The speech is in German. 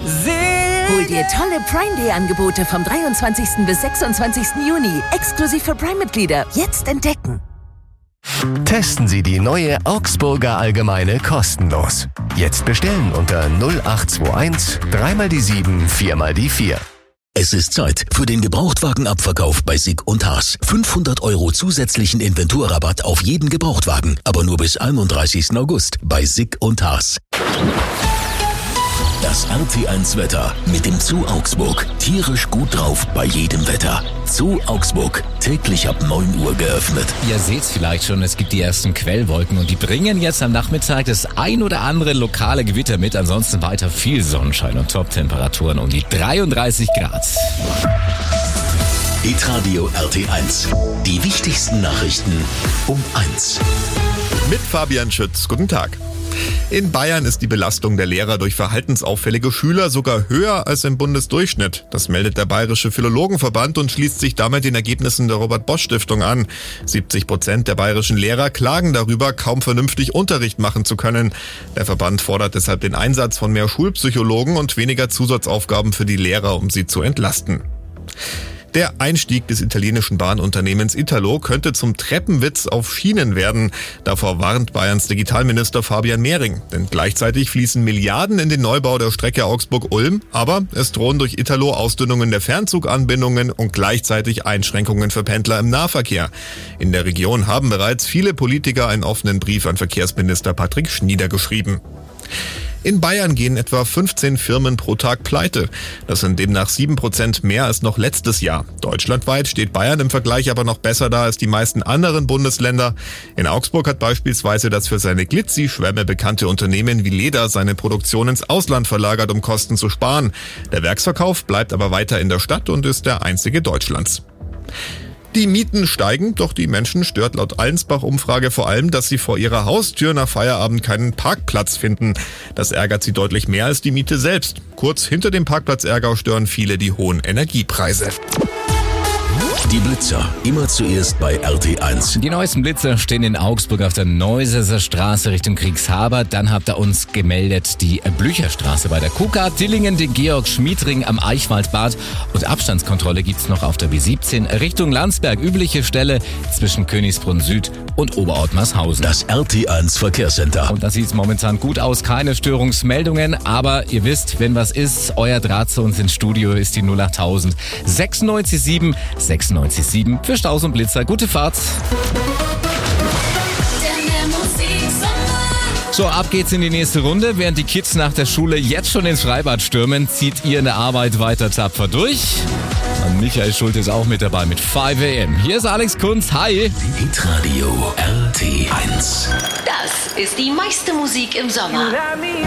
Hol dir tolle Prime Day Angebote vom 23. bis 26. Juni. Exklusiv für Prime-Mitglieder. Jetzt entdecken. Testen Sie die neue Augsburger Allgemeine kostenlos. Jetzt bestellen unter 0821 3x7 4x4. Es ist Zeit für den Gebrauchtwagenabverkauf bei Sick und Haas. 500 € zusätzlichen Inventurrabatt auf jeden Gebrauchtwagen, aber nur bis 31. August bei Sick und Haas. Das RT1 Wetter mit dem Zoo Augsburg. Tierisch gut drauf bei jedem Wetter. Zoo Augsburg, täglich ab 9 Uhr geöffnet. Ihr seht's vielleicht schon, es gibt die ersten Quellwolken und die bringen jetzt am Nachmittag das ein oder andere lokale Gewitter mit. Ansonsten weiter viel Sonnenschein und Top-Temperaturen um die 33 Grad. Hitradio RT1. Die wichtigsten Nachrichten um 1. Mit Fabian Schütz. Guten Tag. In Bayern ist die Belastung der Lehrer durch verhaltensauffällige Schüler sogar höher als im Bundesdurchschnitt. Das meldet der Bayerische Philologenverband und schließt sich damit den Ergebnissen der Robert-Bosch-Stiftung an. 70% der bayerischen Lehrer klagen darüber, kaum vernünftig Unterricht machen zu können. Der Verband fordert deshalb den Einsatz von mehr Schulpsychologen und weniger Zusatzaufgaben für die Lehrer, um sie zu entlasten. Der Einstieg des italienischen Bahnunternehmens Italo könnte zum Treppenwitz auf Schienen werden. Davor warnt Bayerns Digitalminister Fabian Mehring. Denn gleichzeitig fließen Milliarden in den Neubau der Strecke Augsburg-Ulm. Aber es drohen durch Italo Ausdünnungen der Fernzuganbindungen und gleichzeitig Einschränkungen für Pendler im Nahverkehr. In der Region haben bereits viele Politiker einen offenen Brief an Verkehrsminister Patrick Schnieder geschrieben. In Bayern gehen etwa 15 Firmen pro Tag pleite. Das sind demnach 7% mehr als noch letztes Jahr. Deutschlandweit steht Bayern im Vergleich aber noch besser da als die meisten anderen Bundesländer. In Augsburg hat beispielsweise das für seine Glitzi-Schwämme bekannte Unternehmen wie Leda seine Produktion ins Ausland verlagert, um Kosten zu sparen. Der Werksverkauf bleibt aber weiter in der Stadt und ist der einzige Deutschlands. Die Mieten steigen, doch die Menschen stört laut Allensbach-Umfrage vor allem, dass sie vor ihrer Haustür nach Feierabend keinen Parkplatz finden. Das ärgert sie deutlich mehr als die Miete selbst. Kurz hinter dem Parkplatzärger stören viele die hohen Energiepreise. Die Blitzer, immer zuerst bei RT1. Die neuesten Blitzer stehen in Augsburg auf der Neusesser Straße Richtung Kriegshaber. Dann habt ihr uns gemeldet die Blücherstraße bei der KUKA, Dillingen, den Georg-Schmied-Ring am Eichwaldbad. Und Abstandskontrolle gibt's noch auf der B17 Richtung Landsberg. Übliche Stelle zwischen Königsbrunn Süd und Oberortmarshausen. Das RT1 Verkehrscenter. Und da sieht's momentan gut aus, keine Störungsmeldungen. Aber ihr wisst, wenn was ist, euer Draht zu uns ins Studio ist die 08000 96 7 für Staus und Blitzer. Gute Fahrt. So, ab geht's in die nächste Runde. Während die Kids nach der Schule jetzt schon ins Freibad stürmen, zieht ihr in der Arbeit weiter tapfer durch. Und Michael Schulte ist auch mit dabei mit 5 AM. Hier ist Alex Kunz. Hi. Hitradio RT1. Das ist die meiste Musik im Sommer.